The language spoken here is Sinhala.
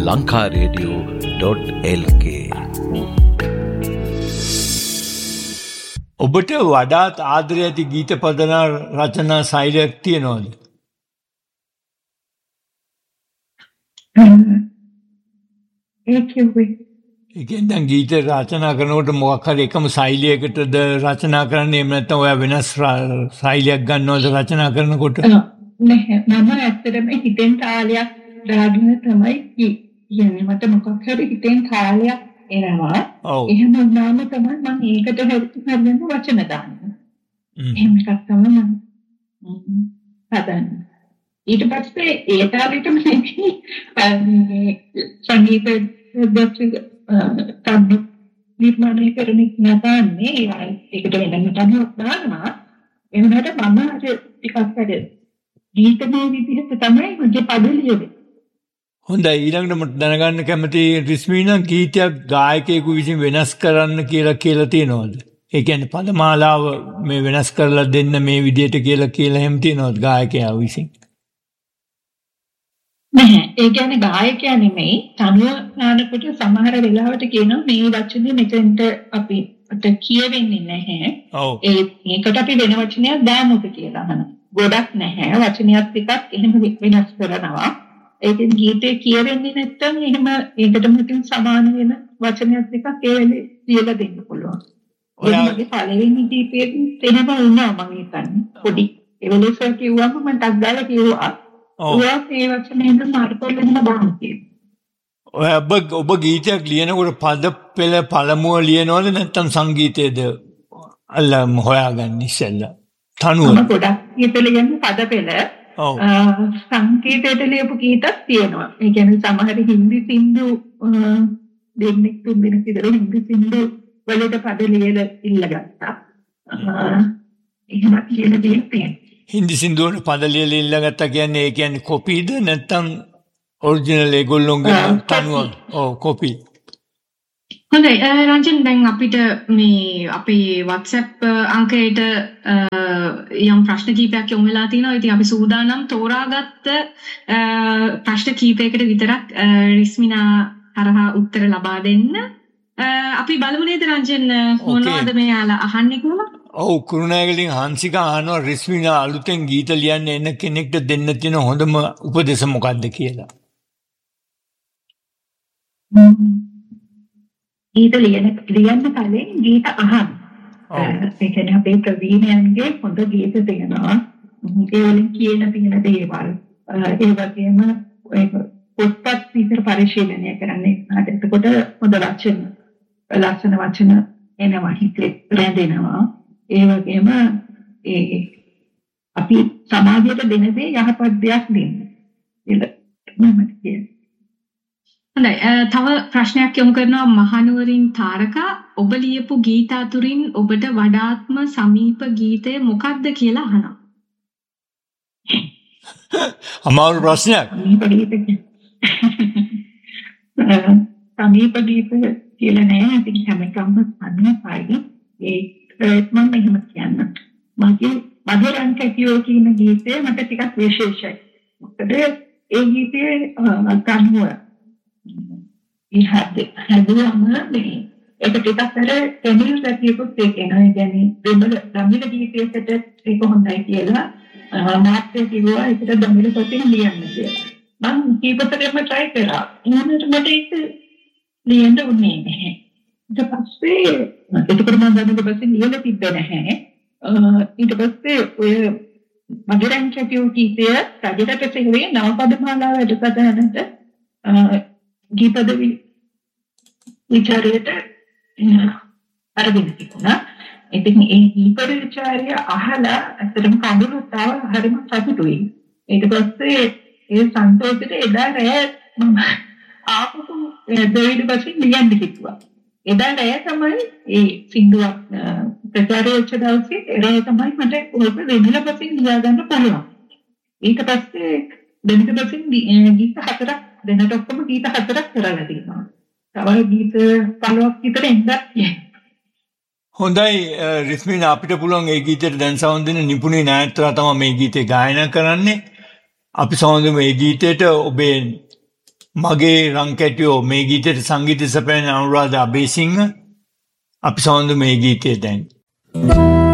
lankaradio.lk. ඔබට වඩාත් ආදරය ඇති ගීත පදනා රචනා ශෛලියක් තියෙනවද? ඒ කිව්වේ ඒ කියන්නේ දැන් ගීත රචනා කරනකොට මොකක් හරි එකම ශෛලියකටද රචනා කරන්නේ? එහෙම නැත්නම් ඔයා වෙනස් ශෛලියක් ගන්නවද රචනා කරනකොට? නැහැ. මම ඇත්තටම හිතෙන් තාලයක් දාගෙන තමයි කියන්නේ. මට මොකක් හරි හිතෙන් තාලයක් එනවා. එහෙම වුණාම තමයි මම ඒකට හරියට වචන දාන්නේ. එහෙම එකක් තමයි මම හදන්නේ. ඊට පස්සේ ඒ තාලෙටම සංගීත තම නිර්මාණය කරන නැතන්නේ ඒකට වෙනම තනුවක් දානවා. ඒ වුණාට මම අර ටිකක් අර ගීතමය විදිහට තමයි මගේ පද ලියන්නේ. හොඳයි, ඊළඟට මට දැනගන්න කැමති රිස්මීනා ගීතයක් ගායකයෙකු විසින් වෙනස් කරන්න කියලා තියෙනවද? ඒ කියන්නේ පදමාලාව මේ වෙනස් කරලා දෙන්න මේ විදිහට කියලා එහෙම තියෙනවද ගායකයා විසින්? නැහැ. ඒ කියන්නේ ගායකයා නෙමෙයි. තනුව නානකොට සමහර වෙලාවට කියනවා මේ වචනේ මෙතෙන්ට අපිට කියවෙන්නේ නැහැ. ඒකට අපි වෙන වචනයක් දාමුද කියලා අහනවා. ගොඩක් නැහැ. වචනයක් ටිකක් එහෙම වෙනස් කරනවා. ඒකෙන් ගීතේ කියවෙන්නේ නැත්නම් එහෙම ඒකට මුලින් සමාන වෙන වචනයක් ටිකක් ඒ වෙලේ කියලා දෙන්න පුළුවන්. ඔයාගේ පළවෙනි ගීතේදී එහෙම වුණා මම හිතන්නේ. පොඩි ඒ වෙලේ සර් කිව්වම මම ටක් ගාලා කිව්වා. ඔයා මේ වචනේද මාර්කෝලෙන්න බාන්නේ. ඔබ ගීතයක් ලියනකොට පද පෙළ පළමුව ලියනවද නැත්නම් සංගීතයේද අල්ලම හොයාගන්න ඉස්සෙල්ලා? තනුව. මම ගොඩක් ගීත ලියන්නේ පද පෙළ. සංගීතයට ලියපු ගීතක් තියෙනවා. ඒ කියන්නේ සමහර හින්දි සින්දු දෙන්නෙක් තුන්දෙනෙක් විතර හින්දි සින්දු වලට පද ලියලා ඉල්ලගත්තා. එහෙම කියලා දෙන්නේ. හින්දි සින්දු වල පද ලියලා ඉල්ලගත්තා කියන්නේ ඒ කියන්නේ කොපීද නැත්නම් ඔරිජිනල් ඒගොල්ලෝගේ තනුව? කොපි. හොඳයි රංජන්, දැන් අපිට මේ අපේ WhatsApp අංකයට යම් ප්‍රශ්න කීපයක් යොමු වෙලා තිනවා. ඉතින් අපි සූදානම් තෝරාගත්ත ප්‍රශ්න කීපයකට විතරක් රිස්මිනා හරහා උත්තර ලබා දෙන්න. අපි බලමු නේද රංජන් මොනවද මෙයාලා අහන්නේ කියලා? ඔව්, කුරුණෑගලින් හංසිකා අහනවා රිස්මිනා අලුතෙන් ගීත ලියන්න එන කෙනෙක්ට දෙන්න තියෙන හොඳම උපදෙස මොකක්ද කියලා. ගීත ලියන්න කලින් ගීත අහන්න. ඒ කියන්නේ අපේ ප්‍රවීණයන්ගේ හොඳ ගීත තියෙනවා. ඒ වලින් තියෙන දේවල්. ඒ වගේම පොත්පත් විතර පරිශීලනය කරන්නේ. එතකොට හොඳ වචන, ලස්සන වචන එනවා, හිතේ රැඳෙනවා. ඒ වගේම අපි සමාජයට දෙන දේ යහපත් දෙයක් දෙන්න. ඒක මම කියන්නේ. හොඳයි, තව ප්‍රශ්නයක් යොමු කරනවා මහනුවරින් තාරකා. ඔබ ලියපු ගීත අතුරින් ඔබට වඩාත්ම සමීප ගීතය මොකක්ද කියලා අහනවා. අමාරු ප්‍රශ්නයක්. සමීප ගීත කියලා නෑ. ඉතින් හැම එකම සමීපයි. ඒක මම එහෙම කියන්න. මගේ මధుරං කැටියෝ කියන ගීතය මට ටිකක් විශේෂයි. මොකද ඒ ගීතයේ කනුව හැදුවම ඒක ටිකක් අර තමිල් රැකියකුත් ඒකේනවා. ඒ කියන්නේ දෙමළ ගීතයකට ඒක හොඳයි කියලා මාත්‍ය කිව්වා ඒකට දෙමළ පොතෙන් ලියන්න කියලා. මම කීපතරම try කරා. ඒනට මට ඒක ලියන්න උනේ නැහැ. ඊට පස්සේ මම දැනුම් ලියලා තිබ්බේ නැහැ. ඊට පස්සේ ඔය මధుරං කැටියෝ ගීතය රජරට සිංහලේ නවපදමාලා වැඩසටහනට ගීපද විචාරයට අරගෙන තිබුණා. ඉතින් ඒ ගීපද විචාරය අහලා අතරම කඳුළුත් ආව හරිම සතුටුයි. ඊට පස්සේ ඒ සන්තෝෂෙට එදා රෑ මම ආපහු දෙවිඩ පස්සේ ලියන්න හිතුවා. එදා රෑ තමයි ඒ සින්දුව ප්‍රචාරය වෙච්ච දවසේ රෑ තමයි මට ඔබ වෙනල පස්සේ ලියා ගන්න පුළුවන්. ඊට පස්සේ දෙවිඩ පස්සේ ගීත හතරක් දෙනට ඔක්කොම ගීත හතරක් කරලා තියෙනවා. තව ගීත 15ක් විතර එන්නත් හොඳයි රිස්මිනා, අපිට පුළුවන් ඒ ගීතයට දැන් සවන් දෙන නිපුණේ නායකතුමා තමයි මේ ගීතේ ගායනා කරන්නේ. අපි සවන් දෙමු මේ ගීතයට ඔබේ මගේ රංකැටියෝ මේ ගීතයට සංගීත සපයන අනුරාධ අබේසිංහ අපි සොඳු මේ ගීතය දැන්